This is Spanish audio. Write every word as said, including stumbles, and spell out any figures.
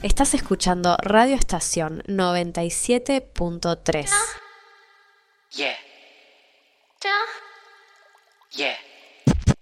Estás escuchando Radio Estación noventa y siete punto tres. Yeah. Yeah.